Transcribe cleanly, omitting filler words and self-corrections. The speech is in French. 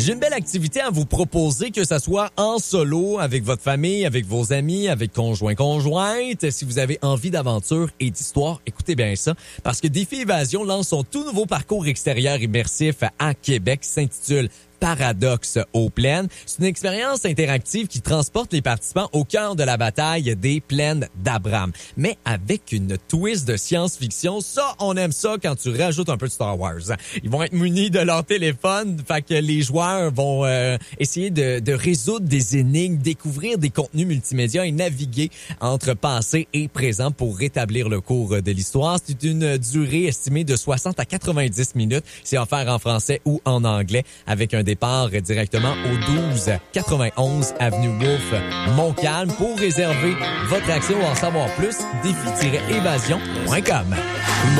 J'ai une belle activité à vous proposer, que ça soit en solo, avec votre famille, avec vos amis, avec conjointes. Si vous avez envie d'aventure et d'histoire, écoutez bien ça, parce que Défi Évasion lance son tout nouveau parcours extérieur immersif à Québec, qui s'intitule Paradoxe aux Plaines. C'est une expérience interactive qui transporte les participants au cœur de la bataille des plaines d'Abraham, mais avec une twist de science-fiction. Ça, on aime ça quand tu rajoutes un peu de Star Wars. Ils vont être munis de leur téléphone, fait que les joueurs vont essayer de résoudre des énigmes, découvrir des contenus multimédia et naviguer entre passé et présent pour rétablir le cours de l'histoire. C'est une durée estimée de 60 à 90 minutes. C'est offert en français ou en anglais, avec un départ directement au 1291 Avenue Wolfe, Montcalm. Pour réserver votre action ou en savoir plus, défi-évasion.com.